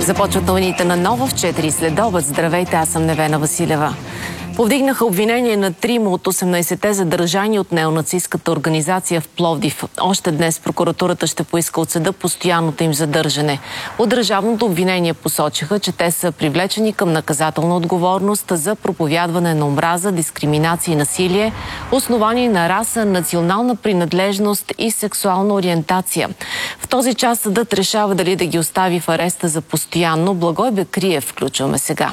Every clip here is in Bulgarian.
Започват новините на Нова в 4 следобед. Здравейте, аз съм Невена Василева. Повдигнаха обвинение на 3 от 18-те задържани от неонацистката организация в Пловдив. Още днес прокуратурата ще поиска от съда постоянното им задържане. От държавното обвинение посочиха, че те са привлечени към наказателна отговорност за проповядване на омраза, дискриминация и насилие, основани на раса, национална принадлежност и сексуална ориентация. В този час съдът решава дали да ги остави в ареста за постоянно. Благой Бекриев включваме сега.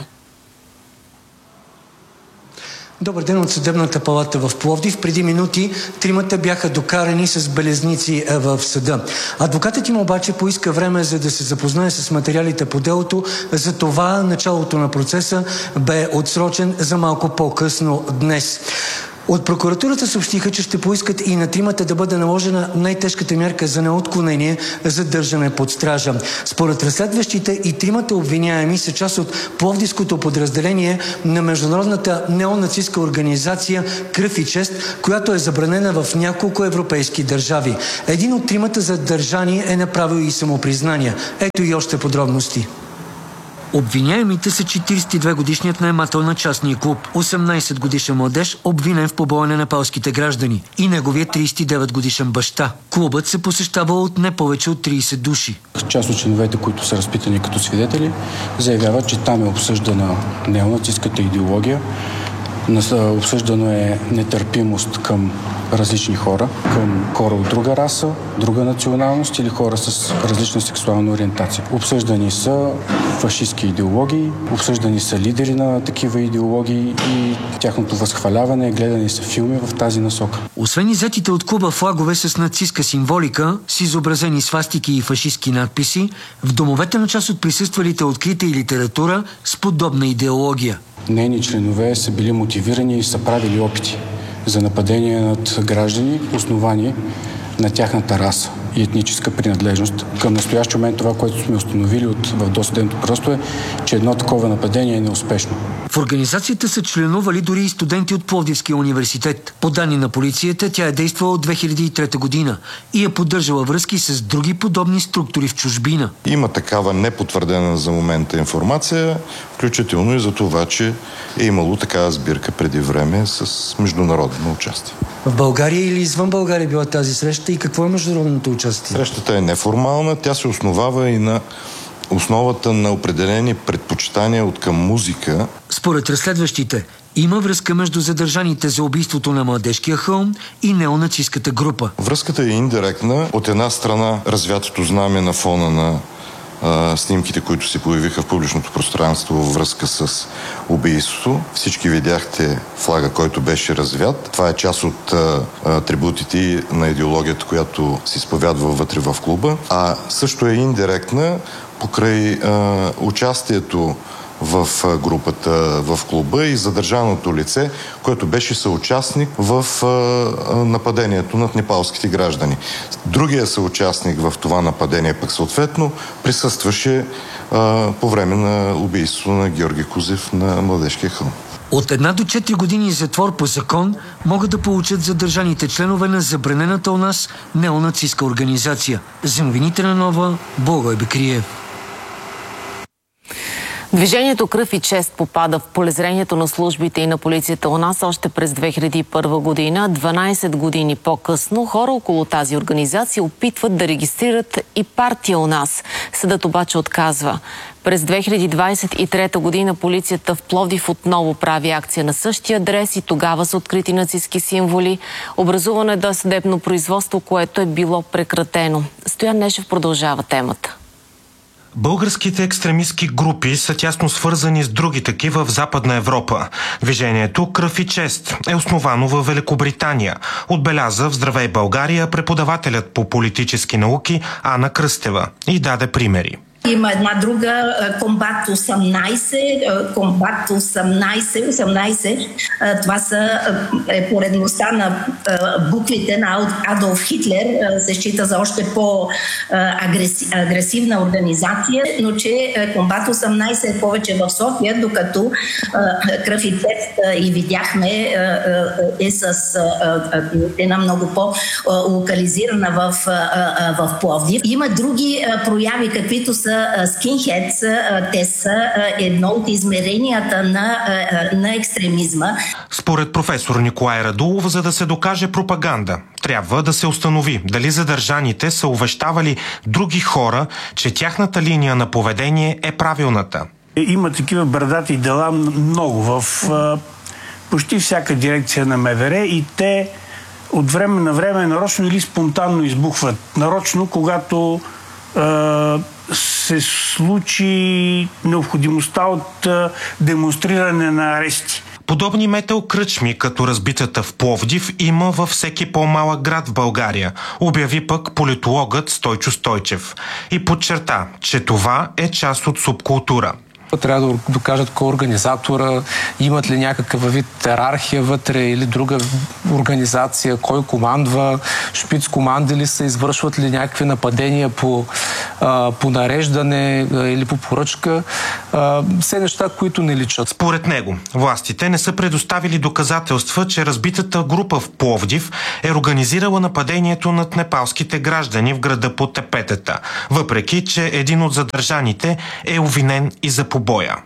Добър ден от Съдебната палата в Пловдив. Преди минути тримата бяха докарани с белезници в съда. Адвокатът им обаче поиска време, за да се запознае с материалите по делото. Затова началото на процеса бе отсрочен за малко по-късно днес. От прокуратурата съобщиха, че ще поискат и на тримата да бъде наложена най-тежката мярка за неотклонение задържане под стража. Според разследващите и тримата обвиняеми са част от пловдивското подразделение на международната неонацистка организация Кръв и чест, която е забранена в няколко европейски държави. Един от тримата задържани е направил и самопризнания. Ето и още подробности. Обвиняемите са 42-годишният наемател на частния клуб, 18-годишен младеж, обвинен в побоя на непалските граждани, и неговият 39-годишен баща. Клубът се посещава от не повече от 30 души. Част от членовете, които са разпитани като свидетели, заявяват, че там е обсъждана неонацистката идеология, обсъждано е нетърпимост към различни хора, към хора от друга раса, друга националност или хора с различна сексуална ориентация. Обсъждани са фашистски идеологии, обсъждани са лидери на такива идеологии и тяхното възхваляване, гледани са филми в тази насока. Освен иззетите от клуба флагове с нацистка символика, с изобразени свастики и фашистски надписи, в домовете на част от присъствалите открита и литература с подобна идеология. Нейни членове са били мотивирани и са правили опити за нападение над граждани, основани на тяхната раса и етническа принадлежност. Към настоящия момент това, което сме установили в досъдебното производство е, че едно такова нападение е неуспешно. В организацията са членували дори и студенти от Пловдивския университет. По данни на полицията, тя е действала от 2003 година и е поддържала връзки с други подобни структури в чужбина. Има такава непотвърдена за момента информация, включително и за това, че е имало такава сбирка преди време с международно участие. В България или извън България била тази среща и какво е международното участие? Срещата е неформална, тя се основава и на основата на определени предпочитания от към музика. Според разследващите, има връзка между задържаните за убийството на Младежкия хълм и неонацистката група. Връзката е индиректна. От една страна развятото знаме на фона на снимките, които се появиха в публичното пространство във връзка с убийството. Всички видяхте флага, който беше развят. Това е част от атрибутите на идеологията, която се изповядва вътре в клуба. А също е индиректна покрай участието в групата, в клуба и задържаното лице, което беше съучастник в нападението над непалските граждани. Другия съучастник в това нападение пък съответно присъстваше по време на убийството на Георги Кузев на Младежкия хълм. От 1 до 4 години затвор по закон могат да получат задържаните членове на забранената у нас неонацистка организация. За новините на Нова, Благой Бекриев. Движението Кръв и чест попада в полезрението на службите и на полицията у нас още през 2001 година. 12 години по-късно хора около тази организация опитват да регистрират и партия у нас. Съдът обаче отказва. През 2023 година полицията в Пловдив отново прави акция на същия адрес и тогава са открити нацистки символи. Образувано е досъдебно производство, което е било прекратено. Стоян Нешев продължава темата. Българските екстремистки групи са тясно свързани с други такива в Западна Европа. Движението Кръв и чест е основано в Великобритания. Отбеляза в Здравей България преподавателят по политически науки Ана Кръстева и даде примери. Има една друга, Комбат 18, това е поредността на буквите на Адолф Хитлер, се счита за още по-агресивна организация, но че Комбат 18 е повече в София, докато Кръв и чест и видяхме е с една много по-локализирана в Пловдив. Има други прояви, каквито са скинхедс, те са едно от измеренията на екстремизма. Според професор Николай Радулов, за да се докаже пропаганда, трябва да се установи дали задържаните са увещавали други хора, че тяхната линия на поведение е правилната. Има такива брадати дела много в почти всяка дирекция на МВР и те от време на време нарочно или спонтанно избухват. Нарочно, когато се случи необходимостта от демонстриране на арести. Подобни метал-кръчми, като разбитата в Пловдив, има във всеки по-малък град в България, обяви пък политологът Стойчо Стойчев. И подчерта, че това е част от субкултура. Трябва да докажат кой организатора, имат ли някакъв вид иерархия вътре или друга организация, кой командва, шпиц команди ли са, извършват ли някакви нападения по нареждане или по поръчка. Все неща, които не личат. Според него, властите не са предоставили доказателства, че разбитата група в Пловдив е организирала нападението над непалските граждани в града по Тепетата, въпреки че един от задържаните е обвинен и за побоя.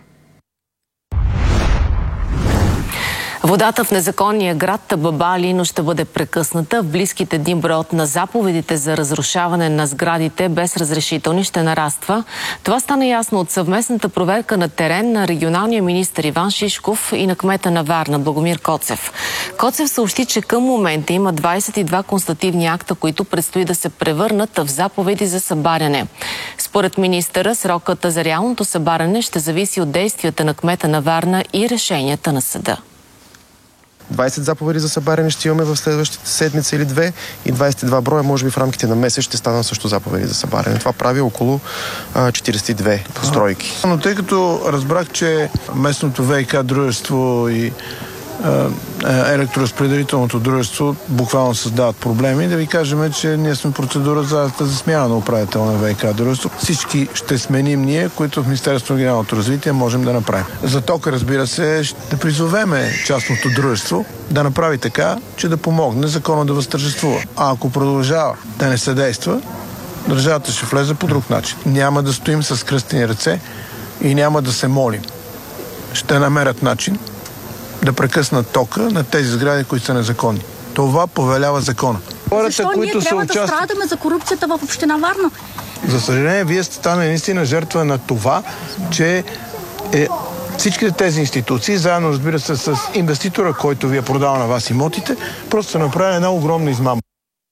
Водата в незаконния град Бабалино ще бъде прекъсната. В близките дни броят на заповедите за разрушаване на сградите без разрешителни ще нараства. Това стана ясно от съвместната проверка на терен на регионалния министър Иван Шишков и на кмета на Варна Благомир Коцев. Коцев съобщи, че към момента има 22 констативни акта, които предстои да се превърнат в заповеди за събаряне. Според министъра, срокът за реалното събаряне ще зависи от действията на кмета на Варна и решенията на съда. 20 заповеди за събаряне ще имаме в следващите седмица или две и 22 броя, може би в рамките на месец ще станат също заповеди за събаряне. Това прави около 42 постройки. Но тъй като разбрах, че местното ВиК дружество и електроразпределителното дружество буквално създават проблеми, да ви кажем, че ние сме процедура за смяна на управител на ВиК дружество. Всички ще сменим ние, които в Министерството на регионалното развитие можем да направим. За тока, разбира се, ще призовеме частното дружество да направи така, че да помогне закона да възтържествува. А ако продължава да не съдейства, държавата ще влезе по друг начин. Няма да стоим с кръстени ръце и няма да се молим. Ще намерят начин да прекъснат тока на тези сгради, които са незаконни. Това повелява закона. Защо ние трябва да страдаме за корупцията в община Варна? За съжаление, вие сте станали наистина жертва на това, че всичките тези институции, заедно, разбира се, с инвеститора, който ви е продал на вас имотите, просто са направили една огромна измама.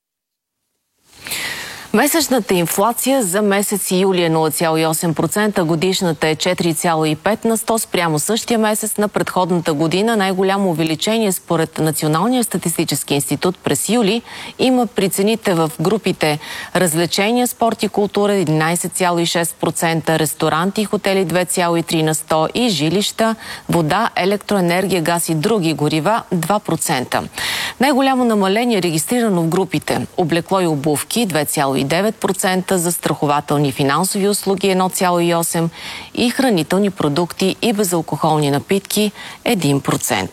Месечната инфлация за месец юли е 0,8%, годишната е 4,5 на 100 спрямо същия месец на предходната година. Най-голямо увеличение според Националния статистически институт през юли има при цените в групите развлечения, спорт и култура 11,6%, ресторанти и хотели 2,3 на 100 и жилища, вода, електроенергия, газ и други горива 2%. Най-голямо намаление е регистрирано в групите облекло и обувки 2,9%, застрахователни финансови услуги 1,8% и хранителни продукти и безалкохолни напитки 1%.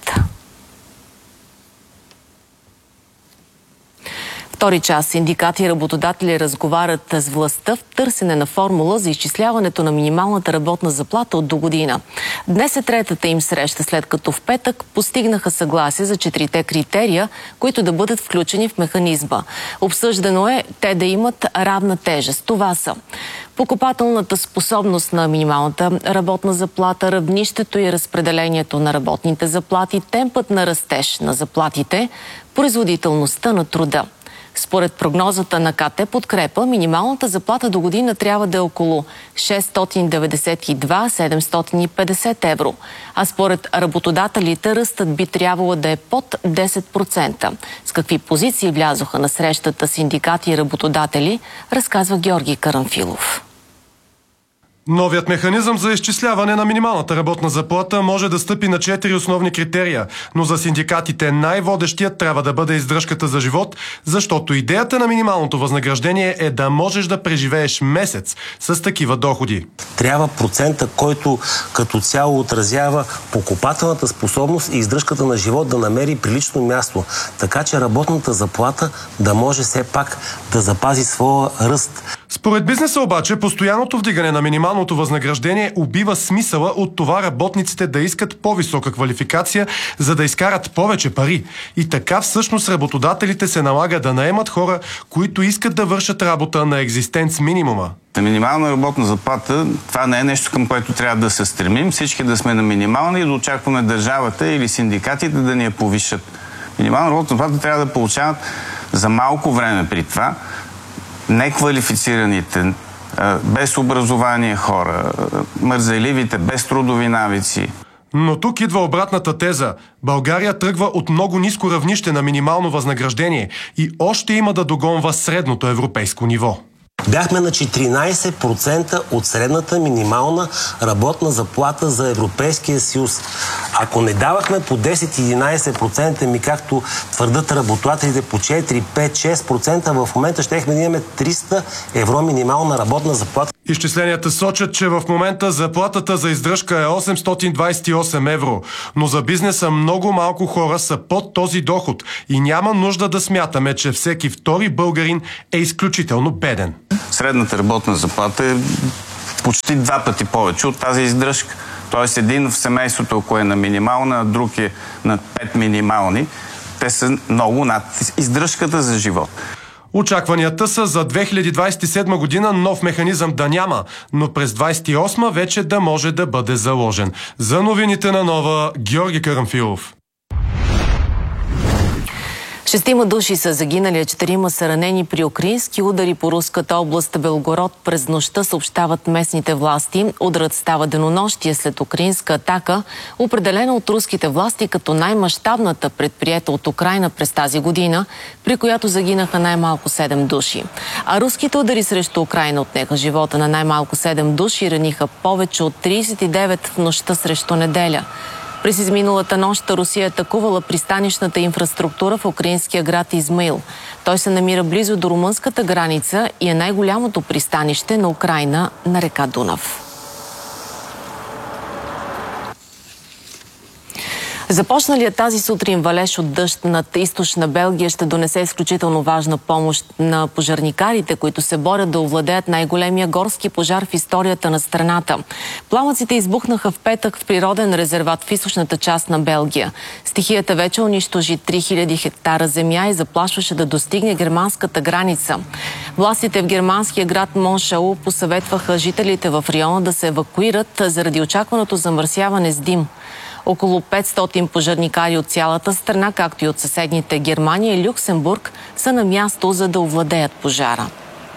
Втори час синдикати и работодатели разговарят с властта в търсене на формула за изчисляването на минималната работна заплата от догодина. Днес е третата им среща, след като в петък постигнаха съгласие за 4-те критерия, които да бъдат включени в механизма. Обсъждано е те да имат равна тежест. Това са покупателната способност на минималната работна заплата, равнището и разпределението на работните заплати, темпът на растеж на заплатите, производителността на труда. Според прогнозата на КТ Подкрепа, минималната заплата до година трябва да е около 692-750 евро, а според работодателите ръстът би трябвало да е под 10%. С какви позиции влязоха на срещата синдикати и работодатели, разказва Георги Карамфилов. Новият механизъм за изчисляване на минималната работна заплата може да стъпи на 4 основни критерия, но за синдикатите най-водещият трябва да бъде издръжката за живот, защото идеята на минималното възнаграждение е да можеш да преживееш месец с такива доходи. трябва процента, който като цяло отразява покупателната способност и издръжката на живот да намери прилично място. Така че работната заплата да може все пак да запази своя ръст. Според бизнеса обаче, постоянното вдигане на минималното възнаграждение убива смисъла от това работниците да искат по-висока квалификация, за да изкарат повече пари. И така всъщност работодателите се налага да наемат хора, които искат да вършат работа на екзистенц минимума. Минимална работна заплата, това не е нещо, към което трябва да се стремим. Всички да сме на минимална и да очакваме държавата или синдикатите да ни я повишат. Минимална работна заплата трябва да получават за малко време при това неквалифицираните, без образование хора, мързеливите, без трудови навици. Но тук идва обратната теза. България тръгва от много ниско равнище на минимално възнаграждение и още има да догонва средното европейско ниво. Бяхме на 14% от средната минимална работна заплата за Европейския съюз. Ако не давахме по 10-11%, както твърдат работодателите, по 4, 5, 6%, в момента щехме да имаме 300 евро минимална работна заплата. Изчисленията сочат, че в момента заплатата за издръжка е 828 евро, но за бизнеса много малко хора са под този доход и няма нужда да смятаме, че всеки втори българин е изключително беден. Средната работна заплата е почти 2 пъти повече от тази издръжка. Тоест един в семейството, ако е на минимална, а друг е на 5 минимални, те са много над издръжката за живот. Очакванията са за 2027 година нов механизъм да няма, но през 2028 вече да може да бъде заложен. За новините на Нова, Георги Карамфилов. 6 души са загинали, а 4 са ранени при украински удари по руската област Белгород през нощта, съобщават местните власти. Ударът става денонощие след украинска атака, определена от руските власти като най-мащабната предприета от Украйна през тази година, при която загинаха най-малко 7 души. А руските удари срещу Украйна отнеха живота на най-малко 7 души и раниха повече от 39 в нощта срещу неделя. През изминалата нощ Русия атакувала пристанищната инфраструктура в украинския град Измаил. Той се намира близо до румънската граница и е най-голямото пристанище на Украйна на река Дунав. Започналият тази сутрин валеж от дъжд над източна Белгия ще донесе изключително важна помощ на пожарникарите, които се борят да овладеят най-големия горски пожар в историята на страната. Пламъците избухнаха в петък в природен резерват в източната част на Белгия. Стихията вече унищожи 3000 хектара земя и заплашваше да достигне германската граница. Властите в германския град Моншау посъветваха жителите в района да се евакуират заради очакваното замърсяване с дим. Около 500 пожарникари от цялата страна, както и от съседните Германия и Люксембург, са на място, за да овладеят пожара.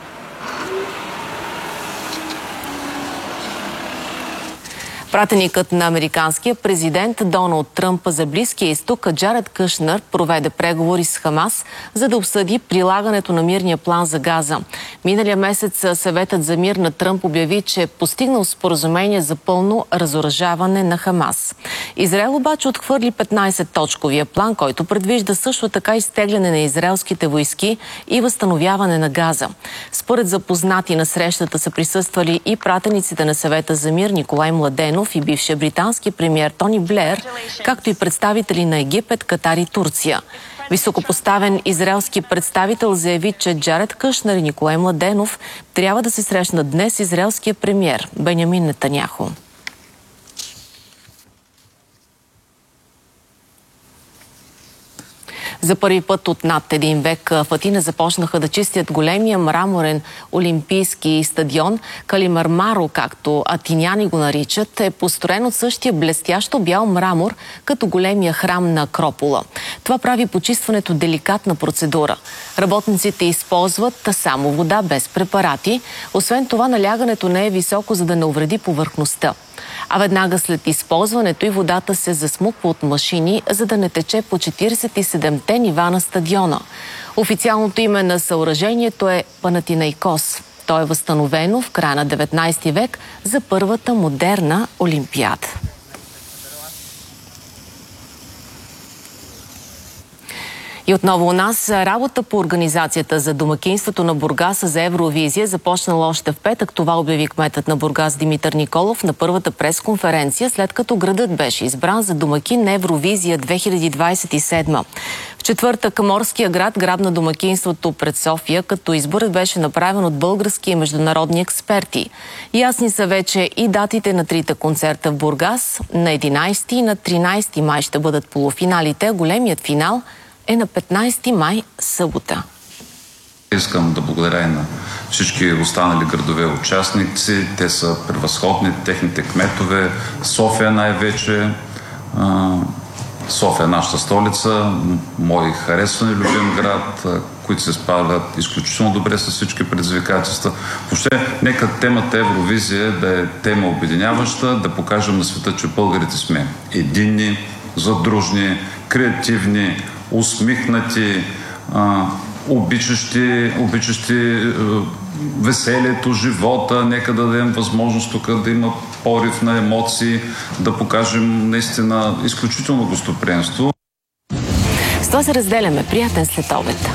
Пратеникът на американския президент Доналд Тръмп за Близкия изток Джаред Кушнер проведе преговори с Хамас, за да обсъди прилагането на мирния план за Газа. Миналия месец съветът за мир на Тръмп обяви, че е постигнал споразумение за пълно разоръжаване на Хамас. Израел обаче отхвърли 15-точковия план, който предвижда също така изтегляне на израелските войски и възстановяване на Газа. Според запознати на срещата са присъствали и пратениците на съвета за мир Николай Младенов и бившия британски премиер Тони Блеер, както и представители на Египет, Катар и Турция. Високопоставен израелски представител заяви, че Джаред Кушнер и Николай Младенов трябва да се срещнат днес с израелския премиер Бенямин Нетаняху. За първи път от над един век в Атина започнаха да чистят големия мраморен олимпийски стадион. Калимармаро, както атиняни го наричат, е построен от същия блестящо бял мрамор, като големия храм на Акропола. Това прави почистването деликатна процедура. Работниците използват само вода без препарати. Освен това, налягането не е високо, за да не увреди повърхността. А веднага след използването и водата се засмуква от машини, за да не тече по 47-те нива на стадиона. Официалното име на съоръжението е Панатинайкос. То е възстановено в края на 19 век за първата модерна олимпиада. И отново у нас работа по организацията за домакинството на Бургас за Евровизия започнала още в петък. Това обяви кметът на Бургас Димитър Николов на първата пресконференция, след като градът беше избран за домакин на Евровизия 2027. В четвъртък морския град грабна домакинството пред София, като изборът беше направен от български и международни експерти. Ясни са вече и датите на трите концерта в Бургас. На 11 и на 13 май ще бъдат полуфиналите, а големият финал е на 15 май, събота. Искам да благодаря и на всички останали градове участници. Те са превъзходни, техните кметове. София най-вече. София е нашата столица, мой харесван и любим град, които се справят изключително добре с всички предизвикателства. Въобще, нека темата Евровизия да е тема обединяваща, да покажем на света, че българите сме единни, задружни, креативни, усмихнати, обичащи веселието, живота. Нека да дадем възможност тук да има порив на емоции, да покажем наистина изключително гостоприемство. С това се разделяме. Приятен следобед.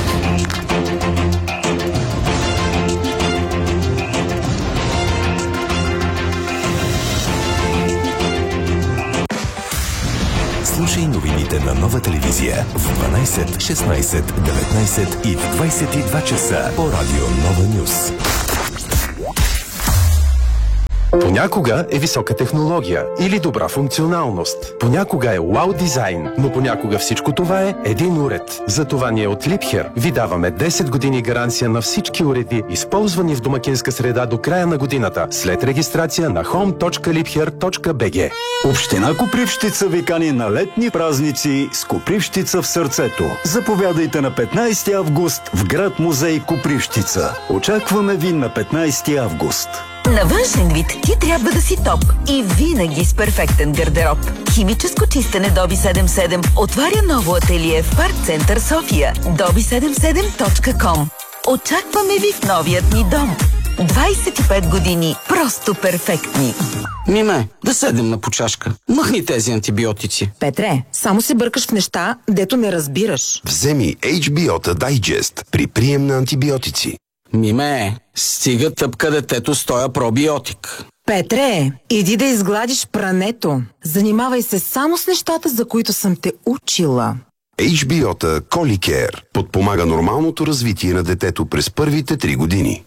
Слушай новините на Нова телевизия в 12, 16, 19 и в 22 часа по радио Нова Нюс. Понякога е висока технология или добра функционалност. Понякога е вау дизайн, но понякога всичко това е един уред. Затова ние от Liebherr ви даваме 10 години гаранция на всички уреди, използвани в домакинска среда до края на годината, след регистрация на home.liebherr.bg. Община Копривщица ви кани на летни празници с Копривщица в сърцето. Заповядайте на 15 август в град музей Копривщица. Очакваме ви на 15 август. На външен вид ти трябва да си топ и винаги с перфектен гардероб. Химическо чистене Доби 77 отваря ново ателие в Парк Център София. dobi77.com. Очакваме ви в новият ни дом. 25 години просто перфектни. Миме, да седем на почашка. Махни тези антибиотици. Петре, само се бъркаш в неща, дето не разбираш. Вземи HBO Digest при прием на антибиотици. Миме, стига тъпка детето с тоя пробиотик. Петре, иди да изгладиш прането. Занимавай се само с нещата, за които съм те учила. HBO Colicare подпомага нормалното развитие на детето през първите 3 години.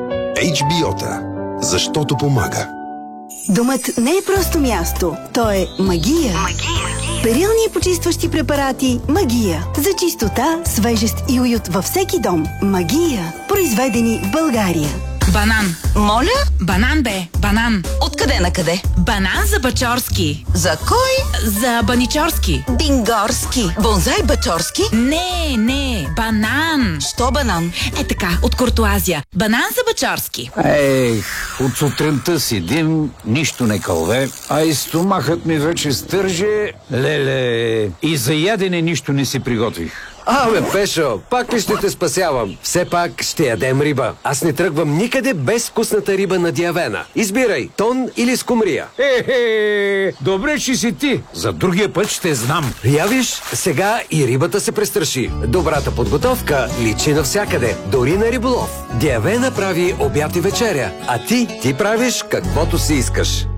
HBO, защото помага. Домът не е просто място, то е магия. Перилни и почистващи препарати Магия. За чистота, свежест и уют във всеки дом. Магия. Произведени в България. Банан. Моля? Банан бе, банан. Откъде на къде? Банан за Бачорски. За кой? За Баничорски. Бингорски. Бонзай Бачорски? Не, банан. Що банан? Е така, от Куртуазия. Банан за Бачорски. От сутринта седим, нищо не кълве, а и стомахът ми вече стърже. Леле, и за ядене нищо не си приготвих. Абе, Пешо, пак ли ще те спасявам? Все пак ще ядем риба. Аз не тръгвам никъде без вкусната риба на Диавена. Избирай, тон или скумрия. Добре, че си ти. За другия път ще знам. Я виж, сега и рибата се престраши. Добрата подготовка личи навсякъде, дори на риболов. Диавена прави обяд и вечеря, а ти правиш каквото си искаш.